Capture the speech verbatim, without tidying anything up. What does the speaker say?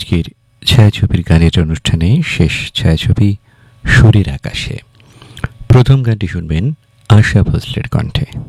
আজকের ছায়াছবির গানের অনুষ্ঠানে শেষ ছায়াছবি সুরের আকাশে। প্রথম গানটি শুনবেন আশা ভোসলের কণ্ঠে।